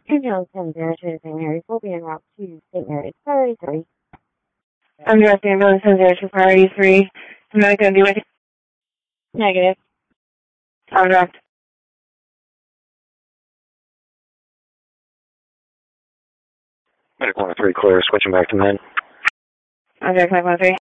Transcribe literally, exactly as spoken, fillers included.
Ambulance ten zero two Saint Mary's will be en route to Saint Mary's. Priority three. I'm direct ambulance ten zero two priority three. Am I going to be with you? Negative. I'm direct. Medic one oh three clear, switching back to men. I'm direct five one three.